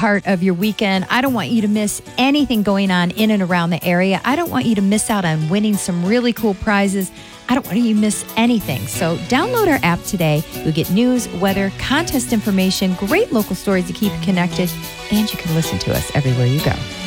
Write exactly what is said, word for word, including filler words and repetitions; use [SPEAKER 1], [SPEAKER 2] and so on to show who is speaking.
[SPEAKER 1] part of your weekend. I don't want you to miss anything going on in and around the area. I don't want you to miss out on winning some really cool prizes. I don't want you to miss anything. So download our app today. You'll get news, weather, contest information, great local stories to keep you connected, and you can listen to us everywhere you go.